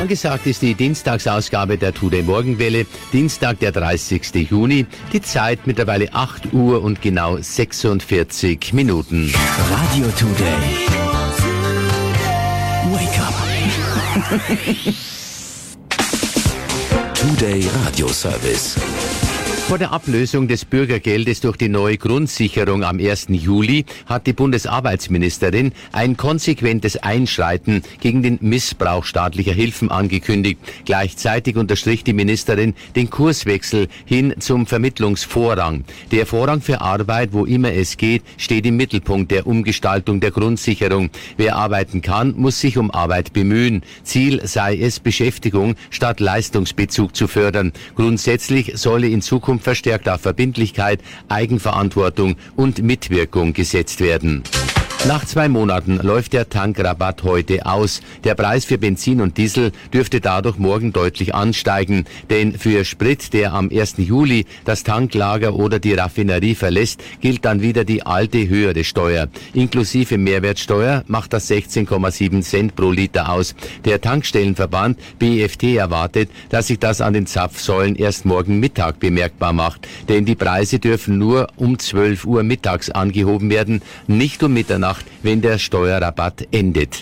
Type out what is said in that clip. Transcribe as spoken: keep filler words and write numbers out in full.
Angesagt ist die Dienstagsausgabe der Today Morgenwelle, Dienstag, der dreißigsten Juni. Die Zeit mittlerweile acht Uhr und genau sechsundvierzig Minuten. Radio Today. Wake up. Today Radio Service. Vor der Ablösung des Bürgergeldes durch die neue Grundsicherung am ersten Juli hat die Bundesarbeitsministerin ein konsequentes Einschreiten gegen den Missbrauch staatlicher Hilfen angekündigt. Gleichzeitig unterstrich die Ministerin den Kurswechsel hin zum Vermittlungsvorrang. Der Vorrang für Arbeit, wo immer es geht, steht im Mittelpunkt der Umgestaltung der Grundsicherung. Wer arbeiten kann, muss sich um Arbeit bemühen. Ziel sei es, Beschäftigung statt Leistungsbezug zu fördern. Grundsätzlich solle in Zukunft verstärkt auf Verbindlichkeit, Eigenverantwortung und Mitwirkung gesetzt werden. Nach zwei Monaten läuft der Tankrabatt heute aus. Der Preis für Benzin und Diesel dürfte dadurch morgen deutlich ansteigen. Denn für Sprit, der am ersten Juli das Tanklager oder die Raffinerie verlässt, gilt dann wieder die alte höhere Steuer. Inklusive Mehrwertsteuer macht das sechzehn Komma sieben Cent pro Liter aus. Der Tankstellenverband B F T erwartet, dass sich das an den Zapfsäulen erst morgen Mittag bemerkbar macht. Denn die Preise dürfen nur um zwölf Uhr mittags angehoben werden, nicht um Mitternacht, wenn der Steuerrabatt endet.